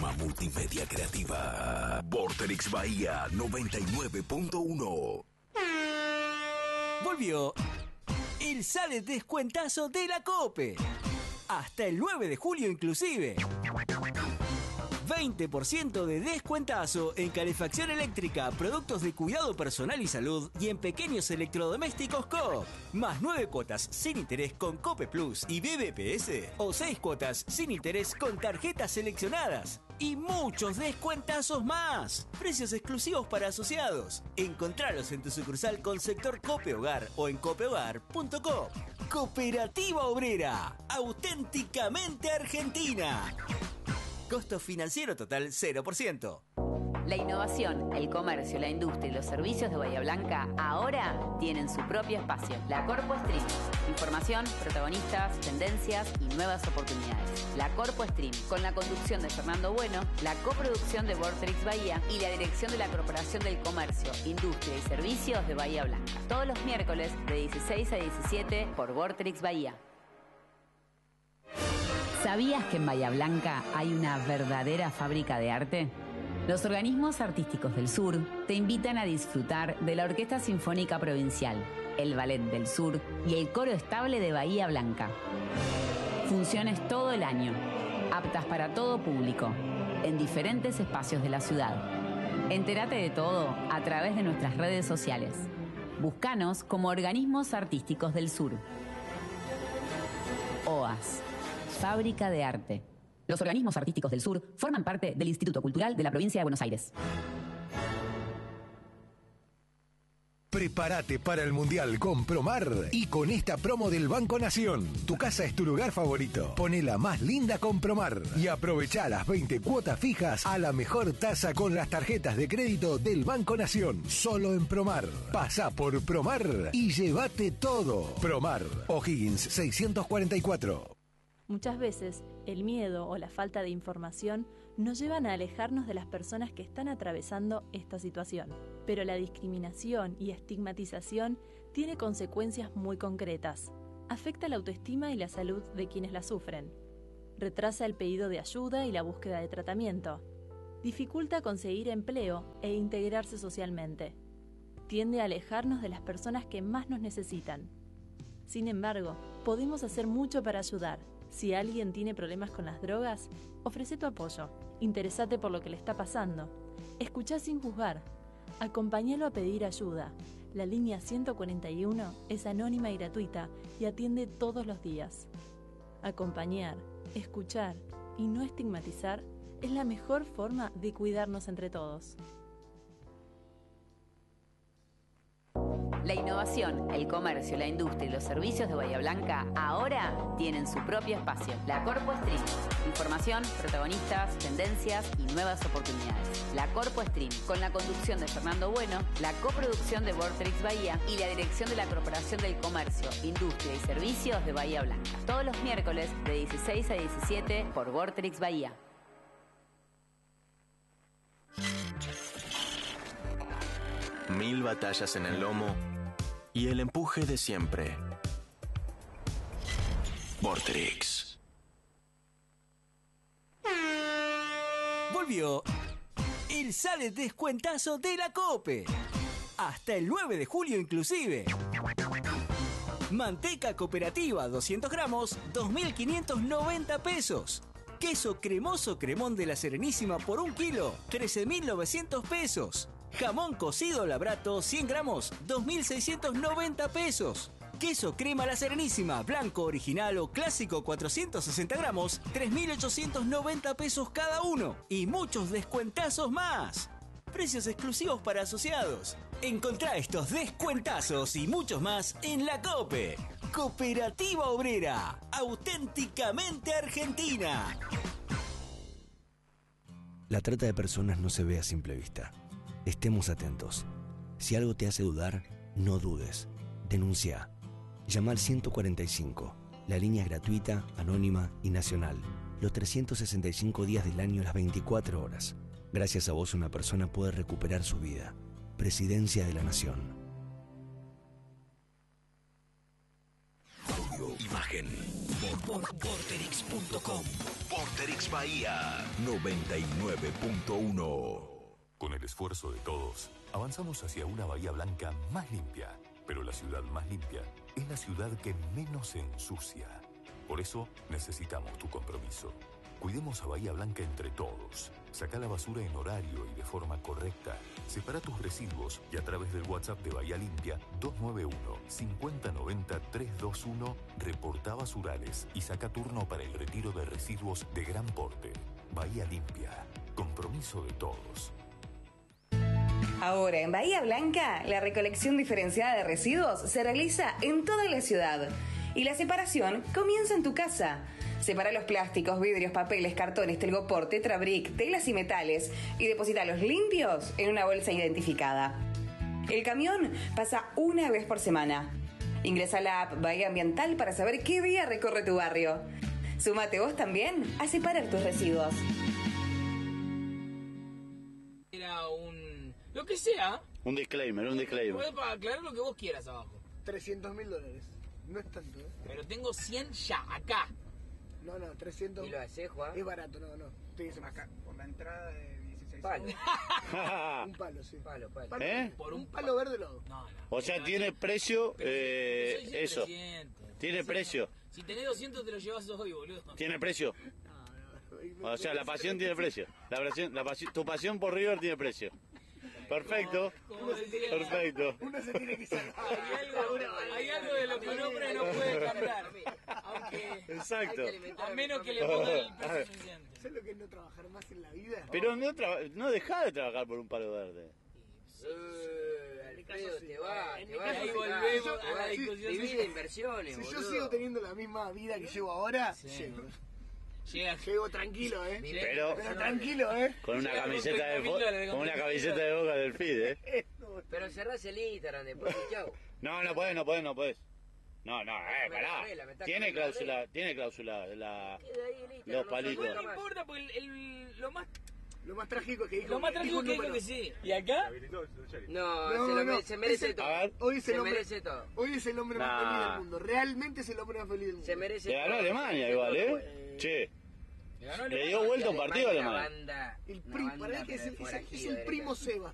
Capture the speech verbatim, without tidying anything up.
plataforma multimedia creativa. Vorterix Bahía noventa y nueve punto uno. Volvió el Sale Descuentazo de la COPE. Hasta el nueve de julio inclusive. veinte por ciento de descuentazo en calefacción eléctrica, productos de cuidado personal y salud y en pequeños electrodomésticos Coop. Más nueve cuotas sin interés con Cope Plus y B B P S. O seis cuotas sin interés con tarjetas seleccionadas. Y muchos descuentazos más. Precios exclusivos para asociados. Encontralos en tu sucursal con sector Cope Hogar o en copehogar punto com. Cooperativa Obrera. Auténticamente argentina. Costo financiero total cero por ciento. La innovación, el comercio, la industria y los servicios de Bahía Blanca ahora tienen su propio espacio. La Corpo Stream. Información, protagonistas, tendencias y nuevas oportunidades. La Corpo Stream, con la conducción de Fernando Bueno, la coproducción de Vorterix Bahía y la dirección de la Corporación del Comercio, Industria y Servicios de Bahía Blanca. Todos los miércoles de dieciséis a diecisiete por Vorterix Bahía. ¿Sabías que en Bahía Blanca hay una verdadera fábrica de arte? Los organismos artísticos del sur te invitan a disfrutar de la Orquesta Sinfónica Provincial, el Ballet del Sur y el Coro Estable de Bahía Blanca. Funciones todo el año, aptas para todo público, en diferentes espacios de la ciudad. Entérate de todo a través de nuestras redes sociales. Búscanos como Organismos Artísticos del Sur. O A S. Fábrica de Arte. Los organismos artísticos del sur forman parte del Instituto Cultural de la Provincia de Buenos Aires. Prepárate para el Mundial con Promar y con esta promo del Banco Nación. Tu casa es tu lugar favorito. Ponela más linda con Promar y aprovecha las veinte cuotas fijas a la mejor tasa con las tarjetas de crédito del Banco Nación. Solo en Promar. Pasá por Promar y llévate todo. Promar. O'Higgins seiscientos cuarenta y cuatro. Muchas veces, el miedo o la falta de información nos llevan a alejarnos de las personas que están atravesando esta situación. Pero la discriminación y estigmatización tiene consecuencias muy concretas. Afecta la autoestima y la salud de quienes la sufren. Retrasa el pedido de ayuda y la búsqueda de tratamiento. Dificulta conseguir empleo e integrarse socialmente. Tiende a alejarnos de las personas que más nos necesitan. Sin embargo, podemos hacer mucho para ayudar. Si alguien tiene problemas con las drogas, ofrece tu apoyo. Interesate por lo que le está pasando. Escuchá sin juzgar. Acompáñalo a pedir ayuda. La línea ciento cuarenta y uno es anónima y gratuita y atiende todos los días. Acompañar, escuchar y no estigmatizar es la mejor forma de cuidarnos entre todos. La innovación, el comercio, la industria y los servicios de Bahía Blanca ahora tienen su propio espacio. La Corpo Stream. Información, protagonistas, tendencias y nuevas oportunidades. La Corpo Stream, con la conducción de Fernando Bueno, la coproducción de Vorterix Bahía y la dirección de la Corporación del Comercio, Industria y Servicios de Bahía Blanca. Todos los miércoles de dieciséis a diecisiete por Vorterix Bahía. Mil batallas en el lomo y el empuje de siempre. Vorterix. Volvió el Sale Descuentazo de la COPE. Hasta el nueve de julio inclusive. Manteca cooperativa doscientos gramos, dos mil quinientos noventa pesos. Queso cremoso cremón de la Serenísima por un kilo, trece mil novecientos pesos. Jamón cocido Labrato cien gramos, dos mil seiscientos noventa pesos. Queso crema La Serenísima, blanco, original o clásico cuatrocientos sesenta gramos, tres mil ochocientos noventa pesos cada uno. Y muchos descuentazos más. Precios exclusivos para asociados. Encontrá estos descuentazos y muchos más en la COPE. Cooperativa Obrera. Auténticamente argentina. La trata de personas no se ve a simple vista. Estemos atentos. Si algo te hace dudar, no dudes. Denuncia. Llama al ciento cuarenta y cinco. La línea es gratuita, anónima y nacional. Los trescientos sesenta y cinco días del año, las veinticuatro horas. Gracias a vos una persona puede recuperar su vida. Presidencia de la Nación. Audio, imagen. Vorterix punto com. Vorterix Bahía noventa y nueve punto uno. Con el esfuerzo de todos, avanzamos hacia una Bahía Blanca más limpia. Pero la ciudad más limpia es la ciudad que menos se ensucia. Por eso necesitamos tu compromiso. Cuidemos a Bahía Blanca entre todos. Saca la basura en horario y de forma correcta. Separa tus residuos y a través del WhatsApp de Bahía Limpia dos nueve uno, cinco cero nueve cero, tres dos uno reporta basurales y saca turno para el retiro de residuos de gran porte. Bahía Limpia. Compromiso de todos. Ahora, en Bahía Blanca, la recolección diferenciada de residuos se realiza en toda la ciudad. Y la separación comienza en tu casa. Separa los plásticos, vidrios, papeles, cartones, telgopor, tetrabric, telas y metales y deposítalos limpios en una bolsa identificada. El camión pasa una vez por semana. Ingresa a la app Bahía Ambiental para saber qué día recorre tu barrio. Súmate vos también a separar tus residuos. Era un... lo que sea. Un disclaimer, un disclaimer. Puedes aclarar lo que vos quieras abajo. trescientos mil dólares. No es tanto, ¿eh? Pero tengo cien ya, acá. No, no, trescientos. ¿Y lo haces, Juan? Es barato, no, no. Estoy acá, por la entrada de dieciséis. Palo. Un palo, sí. Palo, palo. Palo, ¿Eh? Por un palo verde lodo. No, no. O sea, tiene precio, eh, Pero eso. trescientos. Tiene precio. Si tenés doscientos te lo llevas hoy, boludo. Tiene precio. O sea, la pasión tiene precio. La pasión, la pasión, tu pasión por River tiene precio. Perfecto. Perfecto. Uno se tiene que salvar. Hay algo, hay algo de lo que un hombre no puede cambiar. Aunque Exacto. a menos que le ponga el precio suficiente. ¿Sabes lo que es no trabajar más en la vida? Pero no, traba- no dejá de trabajar por un palo verde. Alfredo, te va, te va. Ahí volvemos a la discusión. Divide inversiones, Si yo sigo teniendo la misma vida que llevo ahora, llego. Llego tranquilo, ¿eh? Pero- Pero tranquilo, ¿eh? Con una camiseta de fo- con una camiseta de Boca del F I D, ¿eh? Pero cerrás el Instagram después y chau. No, no podés, no podés, no podés. No, no, eh, pará. Tiene cláusula, tiene cláusula la, los palitos. No importa, porque el, el- lo más Lo más trágico es que dijo lo más dijo trágico un que dijo número. que sí. ¿Y acá? No, No, se, lo no, me- se merece ese- todo. A ver. Hoy es Se el hombre, merece todo. hoy es el hombre más Nah. feliz del mundo. Realmente es el hombre más feliz del mundo. Se merece Le ganó todo. Alemania igual, ¿eh? Che, Le ganó le dio vuelta un partido a Una Alemania. banda, El una primo, banda, para él que es pero el, de es, forajido es el de primo acá. Seba.